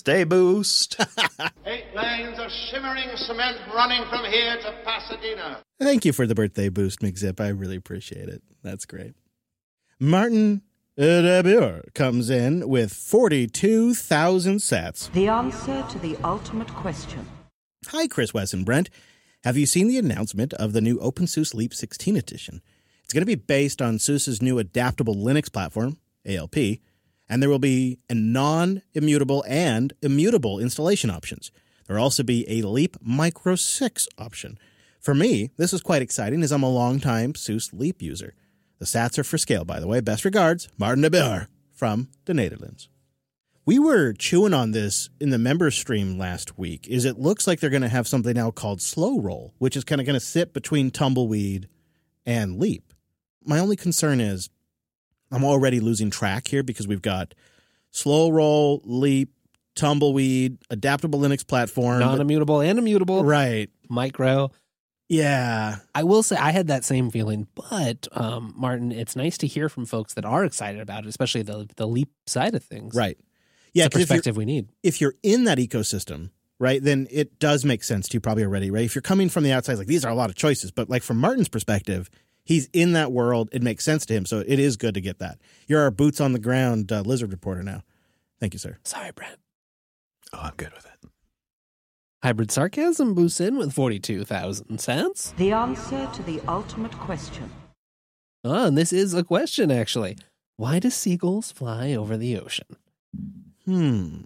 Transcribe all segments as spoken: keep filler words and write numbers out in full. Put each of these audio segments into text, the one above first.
birthday boost. Eight lanes of shimmering cement running from here to Pasadena. Thank you for the birthday boost, McZip. I really appreciate it. That's great. Martin DeBure comes in with forty-two thousand sats. The answer to the ultimate question. Hi, Chris, Wes, and Brent. Have you seen the announcement of the new OpenSUSE Leap sixteen edition? It's going to be based on SUSE's new adaptable Linux platform, A L P, and there will be a non-immutable and immutable installation options. There will also be a Leap Micro six option. For me, this is quite exciting as I'm a longtime SUSE Leap user. The sats are for scale, by the way. Best regards, Martin de Beer from the Netherlands. We were chewing on this in the member stream last week, is it looks like they're going to have something now called Slow Roll, which is kind of going to sit between Tumbleweed and Leap. My only concern is I'm already losing track here because we've got Slow Roll, Leap, Tumbleweed, adaptable Linux platform. Non-immutable and immutable. Right. Micro. Yeah. I will say I had that same feeling, but um, Martin, it's nice to hear from folks that are excited about it, especially the the Leap side of things. Right. Yeah, it's the perspective we need. If you're in that ecosystem, right, then it does make sense to you probably already, right? If you're coming from the outside, like these are a lot of choices, but like from Martin's perspective, he's in that world. It makes sense to him, so it is good to get that. You're our boots on the ground uh, Lizard reporter now. Thank you, sir. Sorry, Brent. Oh, I'm good with it. Hybrid Sarcasm boosts in with forty-two thousand cents. The answer to the ultimate question. Oh, and this is a question, actually. Why do seagulls fly over the ocean? Hmm.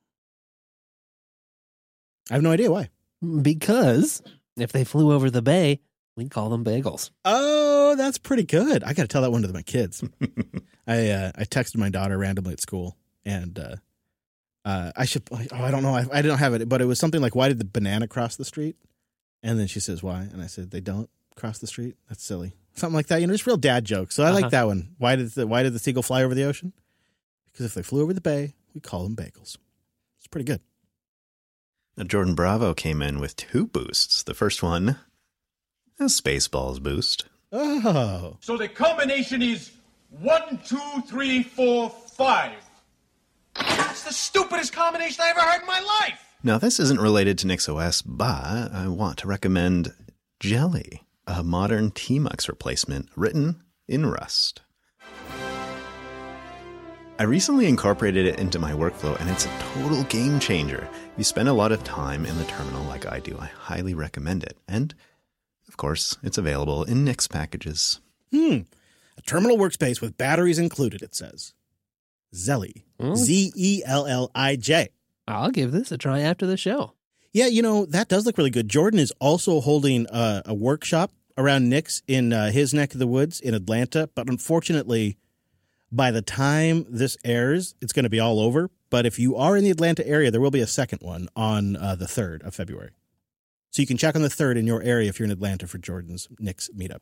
I have no idea why. Because if they flew over the bay, we'd call them bagels. Oh, that's pretty good. I got to tell that one to my kids. I uh, I texted my daughter randomly at school, and uh, uh, I should. Oh, I don't know. I, I don't have it, but it was something like, "Why did the banana cross the street?" And then she says, "Why?" And I said, "They don't cross the street. That's silly." Something like that. You know, just real dad jokes. So I Uh-huh. like that one. Why did the Why did the seagull fly over the ocean? Because if they flew over the bay, we call them bagels. It's pretty good. Now, Jordan Bravo came in with two boosts. The first one, a Spaceballs boost. Oh. So the combination is one, two, three, four, five. That's the stupidest combination I ever heard in my life. Now, this isn't related to NixOS, but I want to recommend Jelly, a modern Tmux replacement written in Rust. I recently incorporated it into my workflow, and it's a total game changer. If you spend a lot of time in the terminal like I do, I highly recommend it. And, of course, it's available in Nix packages. Hmm. A terminal workspace with batteries included, it says. Zelly. Mm. Z E L L I J. I'll give this a try after the show. Yeah, you know, that does look really good. Jordan is also holding a, a workshop around Nix in uh, his neck of the woods in Atlanta, but unfortunately, by the time this airs, it's going to be all over. But if you are in the Atlanta area, there will be a second one on uh, the third of February. So you can check on the third in your area if you're in Atlanta for Jordan's Nix meetup.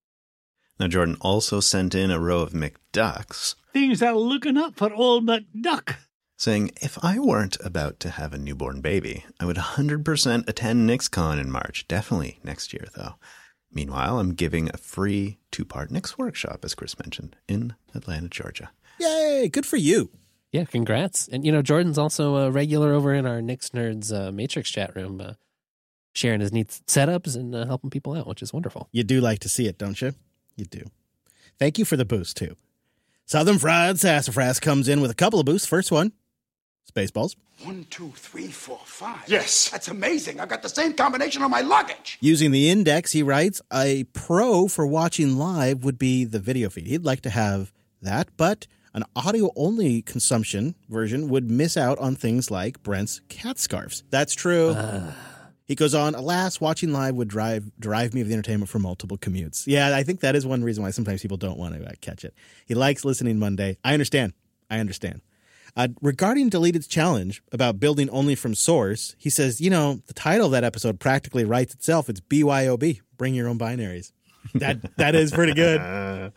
Now, Jordan also sent in a row of McDucks. Things are looking up for old McDuck. Saying, if I weren't about to have a newborn baby, I would one hundred percent attend NixCon in March. Definitely next year, though. Meanwhile, I'm giving a free two-part Nix workshop, as Chris mentioned, in Atlanta, Georgia. Yay! Good for you. Yeah, congrats. And, you know, Jordan's also a regular over in our Nix Nerds uh, Matrix chat room, uh, sharing his neat setups and uh, helping people out, which is wonderful. You do like to see it, don't you? You do. Thank you for the boost, too. Southern Fried Sassafras comes in with a couple of boosts. First one, Spaceballs. One, two, three, four, five. Yes. That's amazing. I've got the same combination on my luggage. Using the index, he writes, a pro for watching live would be the video feed. He'd like to have that, but an audio-only consumption version would miss out on things like Brent's cat scarves. That's true. Uh. He goes on, alas, watching live would drive derive me of the entertainment for multiple commutes. Yeah, I think that is one reason why sometimes people don't want to uh, catch it. He likes listening Monday. I understand. I understand. Uh, regarding Deleted's challenge about building only from source, he says, you know, the title of that episode practically writes itself. It's B Y O B, bring your own binaries. That That is pretty good. Uh,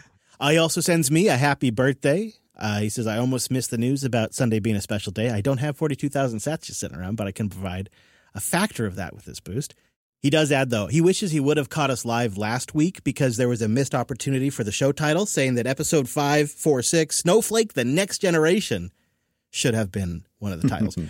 he also sends me a happy birthday. Uh, he says, I almost missed the news about Sunday being a special day. I don't have forty-two thousand sats just sitting around, but I can provide a factor of that with this boost. He does add, though, he wishes he would have caught us live last week because there was a missed opportunity for the show title, saying that episode five forty-six, Snowflake, The Next Generation, should have been one of the titles.